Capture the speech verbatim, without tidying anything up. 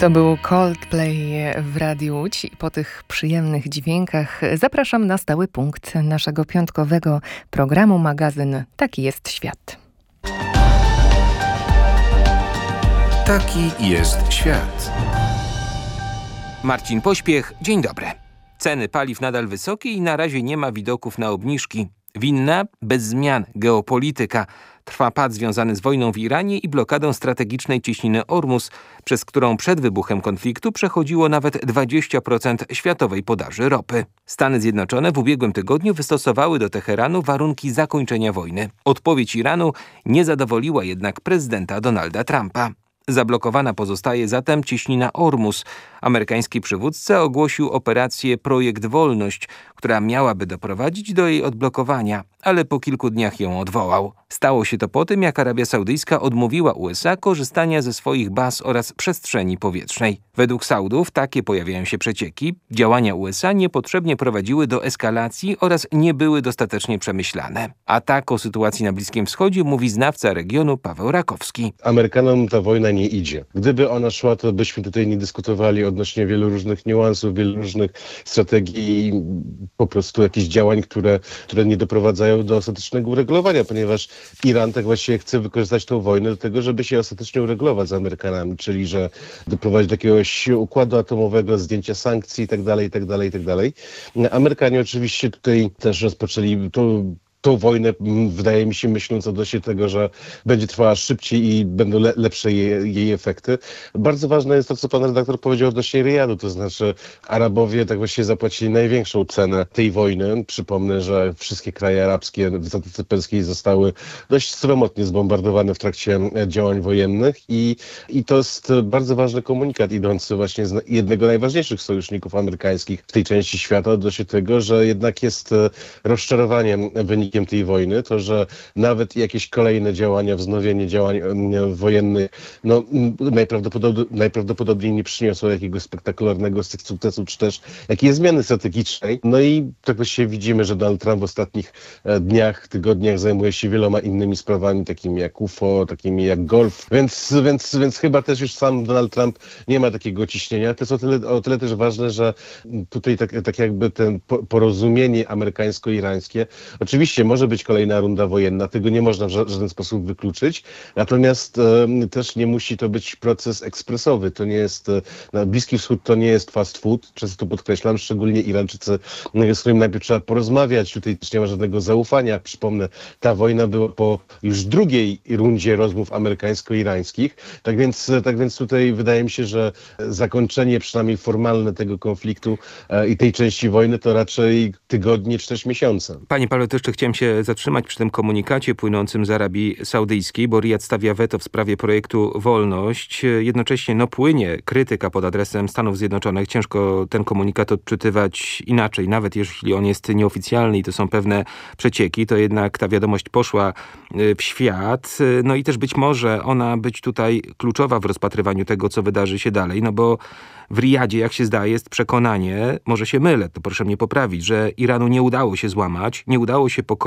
To był Coldplay w Radiu Łódź i po tych przyjemnych dźwiękach zapraszam na stały punkt naszego piątkowego programu magazyn Taki jest świat. Taki jest świat. Marcin Pośpiech, dzień dobry. Ceny paliw nadal wysokie i na razie nie ma widoków na obniżki. Winna bez zmian geopolityka. Trwa pad związany z wojną w Iranie i blokadą strategicznej cieśniny Ormus, przez którą przed wybuchem konfliktu przechodziło nawet dwadzieścia procent światowej podaży ropy. Stany Zjednoczone w ubiegłym tygodniu wystosowały do Teheranu warunki zakończenia wojny. Odpowiedź Iranu nie zadowoliła jednak prezydenta Donalda Trumpa. Zablokowana pozostaje zatem cieśnina Ormus. Amerykański przywódca ogłosił operację Projekt Wolność, która miałaby doprowadzić do jej odblokowania, ale po kilku dniach ją odwołał. Stało się to po tym, jak Arabia Saudyjska odmówiła U S A korzystania ze swoich baz oraz przestrzeni powietrznej. Według Saudów takie pojawiają się przecieki. Działania U S A niepotrzebnie prowadziły do eskalacji oraz nie były dostatecznie przemyślane. A tak o sytuacji na Bliskim Wschodzie mówi znawca regionu Paweł Rakowski. Amerykanom ta wojna nie idzie. Gdyby ona szła, to byśmy tutaj nie dyskutowali odnośnie wielu różnych niuansów, wielu różnych strategii, po prostu jakichś działań, które, które nie doprowadzają do ostatecznego uregulowania, ponieważ Iran tak właściwie chce wykorzystać tą wojnę do tego, żeby się ostatecznie uregulować z Amerykanami, czyli że doprowadzić do jakiegoś układu atomowego, zdjęcia sankcji itd., itd., itd. Amerykanie oczywiście tutaj też rozpoczęli to tą wojnę, wydaje mi się, myśląc odnośnie tego, że będzie trwała szybciej i będą le- lepsze jej, jej efekty. Bardzo ważne jest to, co pan redaktor powiedział odnośnie Riyadu, to znaczy Arabowie tak właściwie zapłacili największą cenę tej wojny. Przypomnę, że wszystkie kraje arabskie w Zatoce Perskiej zostały dość sromotnie zbombardowane w trakcie działań wojennych i, i to jest bardzo ważny komunikat idący właśnie z jednego z najważniejszych sojuszników amerykańskich w tej części świata odnośnie tego, że jednak jest rozczarowaniem wynikiem tej wojny, to, że nawet jakieś kolejne działania, wznowienie działań wojennych, no najprawdopodobniej, najprawdopodobniej nie przyniosło jakiegoś spektakularnego sukcesu, czy też jakiejś zmiany strategicznej. No i tak właściwie widzimy, że Donald Trump w ostatnich dniach, tygodniach zajmuje się wieloma innymi sprawami, takimi jak U F O, takimi jak golf, więc, więc, więc chyba też już sam Donald Trump nie ma takiego ciśnienia. To jest o tyle, o tyle też ważne, że tutaj tak, tak jakby ten porozumienie amerykańsko-irańskie, oczywiście może być kolejna runda wojenna, tego nie można w żaden sposób wykluczyć, natomiast e, też nie musi to być proces ekspresowy. To nie jest, e, Bliski Wschód to nie jest fast food, często to podkreślam, szczególnie Irańczycy, z którymi najpierw trzeba porozmawiać, tutaj też nie ma żadnego zaufania. Przypomnę, ta wojna była po już drugiej rundzie rozmów amerykańsko-irańskich, tak więc, tak więc tutaj wydaje mi się, że zakończenie przynajmniej formalne tego konfliktu e, i tej części wojny to raczej tygodnie czy też miesiące. Panie Pawle, to jeszcze chciałem się zatrzymać przy tym komunikacie płynącym z Arabii Saudyjskiej, bo Riyad stawia weto w sprawie projektu Wolność. Jednocześnie no, płynie krytyka pod adresem Stanów Zjednoczonych. Ciężko ten komunikat odczytywać inaczej, nawet jeśli on jest nieoficjalny i to są pewne przecieki, to jednak ta wiadomość poszła w świat. No i też być może ona być tutaj kluczowa w rozpatrywaniu tego, co wydarzy się dalej, no bo w Riyadzie, jak się zdaje, jest przekonanie, może się mylę, to proszę mnie poprawić, że Iranu nie udało się złamać, nie udało się pokonać